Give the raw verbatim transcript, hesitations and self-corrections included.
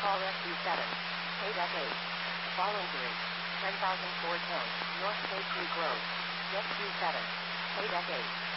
Call Rescue seven. Paydeck eight. Fall injury. ten thousand four ten. North State Creek Road. Rescue seven. Paydeck eight.